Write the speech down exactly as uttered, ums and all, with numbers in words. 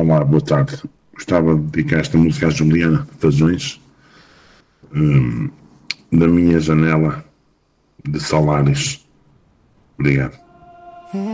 Olá, boa tarde. Gostava de dedicar esta música à Juliana Fazões, hum, da minha janela de Solares. Obrigado.